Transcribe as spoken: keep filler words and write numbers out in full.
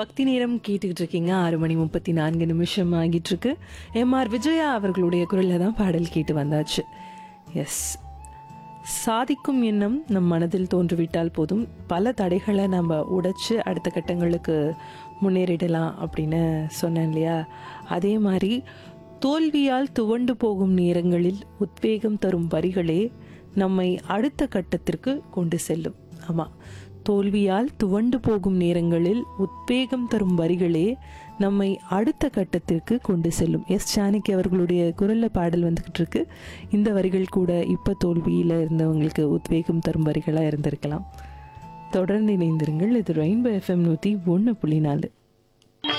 பக்தி நேரம் கேட்டுக்கிட்டு இருக்கீங்க. ஆறு மணி முப்பத்தி நான்கு நிமிஷம் ஆகிட்டு இருக்கு. எம்ஆர் விஜயா அவர்களுடைய குரலில் தான் பாடல் கேட்டு வந்தாச்சு. எஸ், சாதிக்கும் எண்ணம் நம் மனதில் தோன்றிவிட்டால் போதும், பல தடைகளை நம்ம உடைச்சு அடுத்த கட்டங்களுக்கு முன்னேறிடலாம் அப்படின்னு சொன்னேன் இல்லையா? அதே மாதிரி தோல்வியால் துவண்டு போகும் நேரங்களில் உத்வேகம் தரும் வரிகளே நம்மை அடுத்த கட்டத்திற்கு கொண்டு செல்லும். ஆமாம், தோல்வியால் துவண்டு போகும் நேரங்களில் உத்வேகம் தரும் வரிகளே நம்மை அடுத்த கட்டத்திற்கு கொண்டு செல்லும். எஸ் ஜானகி அவர்களுடைய குரலில் பாடல் வந்துக்கிட்டு இருக்கு. இந்த வரிகள் கூட இப்போ தோல்வியில் இருந்தவங்களுக்கு உத்வேகம் தரும் வரிகளாக இருந்திருக்கலாம். தொடர்ந்து இணைந்திருங்கள். இது ரெயின்போ எஃப்எம் நூற்றி ஒன்று புள்ளி நாலு.